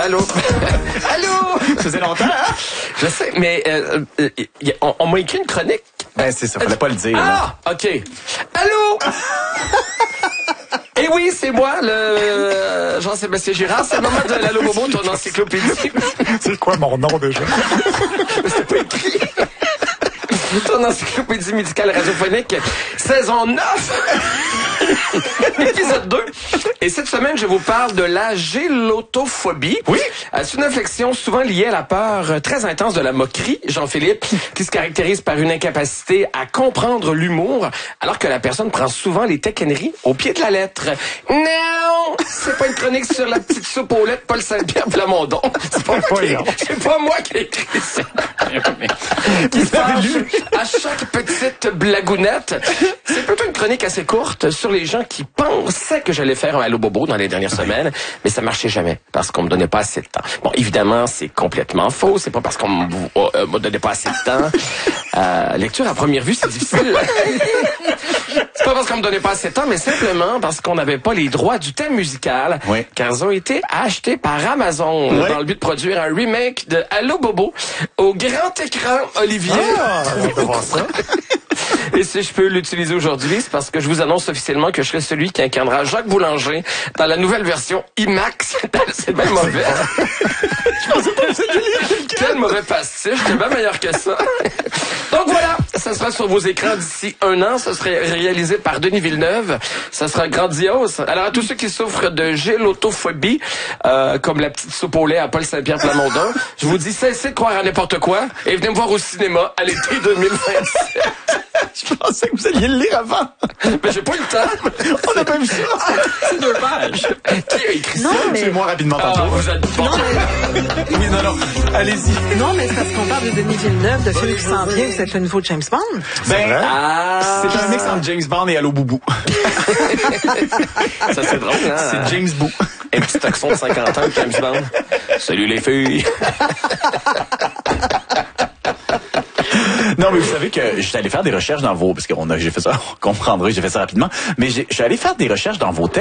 Allô? Allô? Ça faisait longtemps, hein? Je sais, mais on m'a écrit une chronique. Ben, c'est ça, fallait pas le dire. Ah! OK. Allô? Eh oui, c'est moi, le Jean-Sébastien Girard. C'est le moment de l'Allo Bobo, ton encyclopédie. C'est quoi mon nom déjà? C'est pas écrit. Ton encyclopédie médicale radiophonique, saison 9, épisode 2. Et cette semaine, je vous parle de la gélotophobie. Oui. C'est une inflexion souvent liée à la peur très intense de la moquerie, Jean-Philippe, qui se caractérise par une incapacité à comprendre l'humour, alors que la personne prend souvent les taquineries au pied de la lettre. Non! C'est pas une chronique sur la petite soupe aux lettres Paul Saint-Pierre Plamondon. C'est pas moi qui ai écrit ça. Qui se fâche à chaque petite blagounette. C'est plutôt une chronique assez courte sur les gens qui pensaient que j'allais faire un Allo Bobo dans les dernières semaines, mais ça marchait jamais parce qu'on me donnait pas assez de temps. Bon, évidemment, c'est complètement faux. C'est pas parce qu'on me donnait pas assez de temps. Lecture à première vue, c'est difficile. C'est pas parce qu'on me donnait pas assez de temps, mais simplement parce qu'on n'avait pas les droits du thème musical, oui. Car ils ont été achetés par Amazon dans le but de produire un remake de Allo Bobo au grand écran, Olivier. Ah, on va voir ça. Et si je peux l'utiliser aujourd'hui, c'est parce que je vous annonce officiellement que je serai celui qui incarnera Jacques Boulanger dans la nouvelle version IMAX. C'est bien mauvais. Je pensais pas que vous alliez lire quel mauvais pastiche, c'est bien meilleur que ça. Donc voilà, ça sera sur vos écrans d'ici 1 an. Ça serait réalisé par Denis Villeneuve. Ça sera grandiose. Alors à tous ceux qui souffrent de gélotophobie, comme la petite soupe au lait à Paul Saint-Pierre Plamondon, je vous dis cessez de croire à n'importe quoi et venez me voir au cinéma à l'été 2027. Je pensais que vous alliez le lire avant. Mais j'ai pas eu le temps. On n'a pas vu ça. C'est 2 pages. Qui a écrit ça? C'est moi rapidement tantôt. Vous êtes bon. Oui, non. Allez-y. Non, mais c'est parce qu'on parle de Denis Villeneuve, de celui qui s'en vient, c'est le nouveau James Bond. Ben, c'est un mix entre James Bond et Allo Boubou. Ça, c'est drôle, hein? C'est James Boo. Un petit taxon de 50 ans, James Bond. Salut les filles. Non, mais vous savez que j'étais allé faire des recherches dans vos... Parce que j'ai fait ça, vous comprendrez, j'ai fait ça rapidement. Mais je suis allé faire des recherches dans vos textes.